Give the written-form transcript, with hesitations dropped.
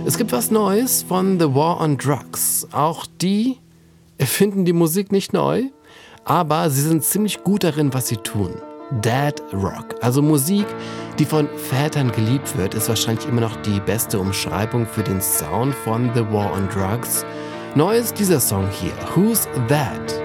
Es gibt was Neues von The War on Drugs. Auch die erfinden die Musik nicht neu, aber sie sind ziemlich gut darin, was sie tun. Dad Rock, also Musik, die von Vätern geliebt wird, ist wahrscheinlich immer noch die beste Umschreibung für den Sound von The War on Drugs. Neu ist dieser Song hier, Who's That?